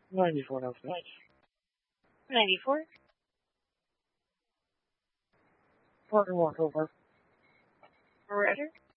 94, that was nice. 94. Parking walk over. Roger.